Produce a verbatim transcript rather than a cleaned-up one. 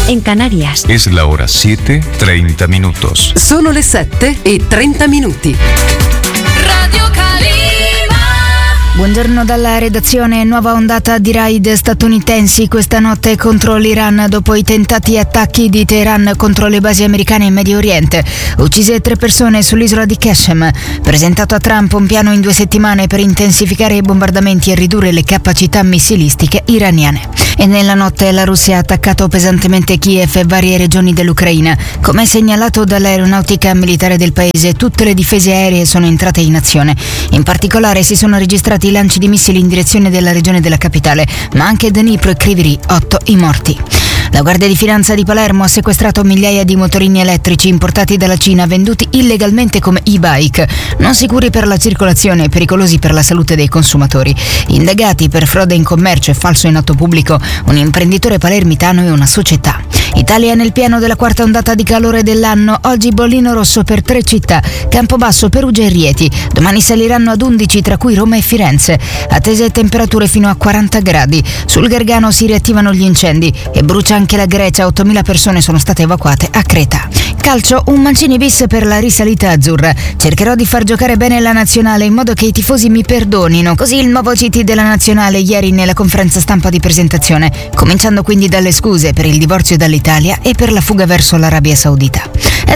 en Canarias. Es la hora siete, treinta minutos. Sono le sette e trenta minuti. Radio Calima. Buongiorno dalla redazione. Nuova ondata di raid statunitensi questa notte contro l'Iran dopo i tentati attacchi di Teheran contro le basi americane in Medio Oriente. Uccise tre persone sull'isola di Qashem. Presentato a Trump un piano in due settimane per intensificare i bombardamenti e ridurre le capacità missilistiche iraniane. E nella notte la Russia ha attaccato pesantemente Kiev e varie regioni dell'Ucraina. Come segnalato dall'aeronautica militare del paese, tutte le difese aeree sono entrate in azione. In particolare si sono registrati lanci di missili in direzione della regione della capitale, ma anche Dnipro e Kryvyi, otto i morti. La Guardia di Finanza di Palermo ha sequestrato migliaia di motorini elettrici importati dalla Cina venduti illegalmente come e-bike, non sicuri per la circolazione e pericolosi per la salute dei consumatori. Indagati per frode in commercio e falso in atto pubblico un imprenditore palermitano e una società. Italia nel piano della quarta ondata di calore dell'anno. Oggi bollino rosso per tre città: Campobasso, Perugia e Rieti. Domani saliranno ad undici, tra cui Roma e Firenze. Attese temperature fino a quaranta gradi. Sul Gargano si riattivano gli incendi e brucia anche la Grecia. ottomila persone sono state evacuate a Creta. Calcio, un Mancini bis per la risalita azzurra. Cercherò di far giocare bene la nazionale in modo che i tifosi mi perdonino. Così il nuovo C T della nazionale ieri nella conferenza stampa di presentazione, cominciando quindi dalle scuse per il divorzio dall'Italia e per la fuga verso l'Arabia Saudita. È